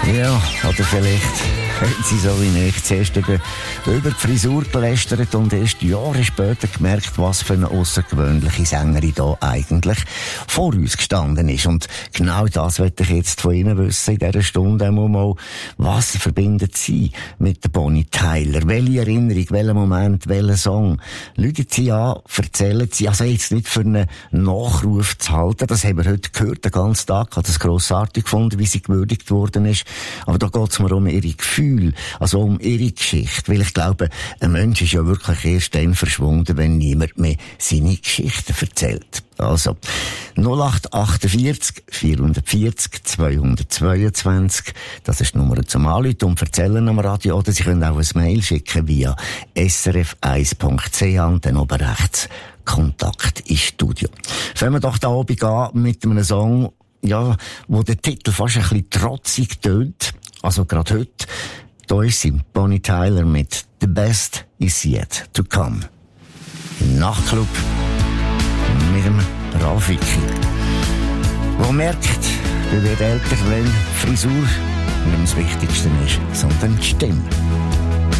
Ja, oder vielleicht haben sie so wie ich zuerst über die Frisur gelästert und erst Jahre später gemerkt, was für eine außergewöhnliche Sängerin da eigentlich vor uns gestanden ist. Und genau das möchte ich jetzt von Ihnen wissen in dieser Stunde mal. Was verbindet Sie mit der Bonnie Tyler? Welche Erinnerung, welcher Moment, welcher Song? Schauen Sie an, erzählen Sie, also jetzt nicht für einen Nachruf zu halten, das haben wir heute gehört, den ganzen Tag, hat es grossartig gefunden, wie sie gewürdigt worden ist. Aber da geht es mir um ihre Gefühle, also um ihre Geschichte. Weil ich glaube, ein Mensch ist ja wirklich erst dann verschwunden, wenn niemand mehr seine Geschichte erzählt. Also, 0848 440 222, das ist die Nummer zum Anrufen und erzählen am Radio, oder Sie können auch ein Mail schicken via srf1.ch und dann oben rechts Kontakt ins Studio. Fangen wir doch da oben an mit einem Song, ja, wo der Titel fast ein bisschen trotzig tönt. Also gerade heute, da ist sie, Bonnie Tyler mit The Best Is Yet To Come. Im Nachtclub mit dem Rafiki. Wo merkt, wir werden älter, wenn Frisur nicht das Wichtigste ist, sondern die Stimme.